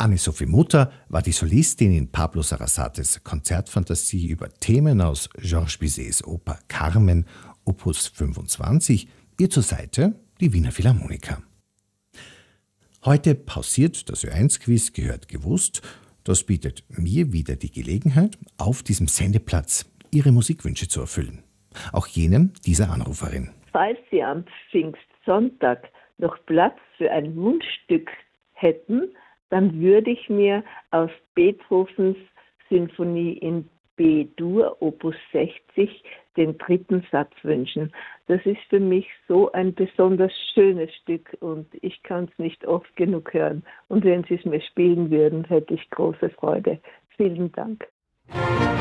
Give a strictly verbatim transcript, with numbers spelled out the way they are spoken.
Anne-Sophie Mutter war die Solistin in Pablo Sarasates Konzertfantasie über Themen aus Georges Bizets Oper Carmen, Opus fünfundzwanzig, ihr zur Seite die Wiener Philharmoniker. Heute pausiert das Ö eins Quiz, gehört gewusst. Das bietet mir wieder die Gelegenheit, auf diesem Sendeplatz Ihre Musikwünsche zu erfüllen. Auch jenem dieser Anruferin. Falls Sie am Pfingstsonntag noch Platz für ein Wunschstück hätten, dann würde ich mir aus Beethovens Sinfonie in B-Dur, Opus sechzig, den dritten Satz wünschen. Das ist für mich so ein besonders schönes Stück und ich kann es nicht oft genug hören. Und wenn Sie es mir spielen würden, hätte ich große Freude. Vielen Dank.